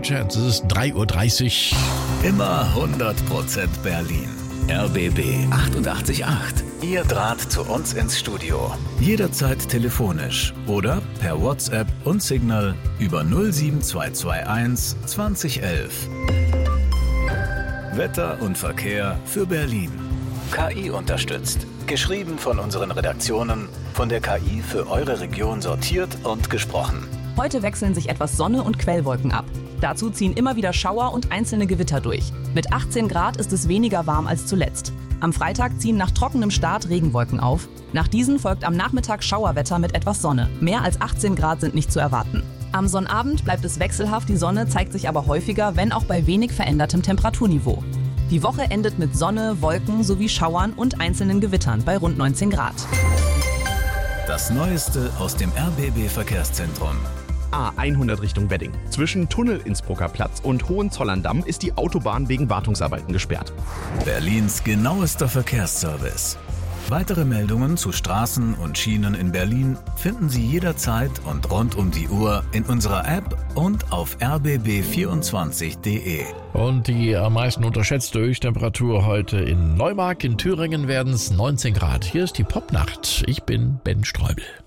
Chance. Es ist 3:30 Uhr. Immer 100% Berlin. RBB 88.8. Ihr Draht zu uns ins Studio. Jederzeit telefonisch oder per WhatsApp und Signal über 07221 2011. Wetter und Verkehr für Berlin. KI unterstützt. Geschrieben von unseren Redaktionen, von der KI für eure Region sortiert und gesprochen. Heute wechseln sich etwas Sonne und Quellwolken ab. Dazu ziehen immer wieder Schauer und einzelne Gewitter durch. Mit 18 Grad ist es weniger warm als zuletzt. Am Freitag ziehen nach trockenem Start Regenwolken auf. Nach diesen folgt am Nachmittag Schauerwetter mit etwas Sonne. Mehr als 18 Grad sind nicht zu erwarten. Am Sonnabend bleibt es wechselhaft, die Sonne zeigt sich aber häufiger, wenn auch bei wenig verändertem Temperaturniveau. Die Woche endet mit Sonne, Wolken sowie Schauern und einzelnen Gewittern bei rund 19 Grad. Das Neueste aus dem RBB-Verkehrszentrum. A100 Richtung Wedding. Zwischen Tunnel-Innsbrucker Platz und Hohenzollern-Damm ist die Autobahn wegen Wartungsarbeiten gesperrt. Berlins genauester Verkehrsservice. Weitere Meldungen zu Straßen und Schienen in Berlin finden Sie jederzeit und rund um die Uhr in unserer App und auf rbb24.de. Und die am meisten unterschätzte Höchsttemperatur heute in Neumarkt. In Thüringen werden es 19 Grad. Hier ist die Popnacht. Ich bin Ben Streubel.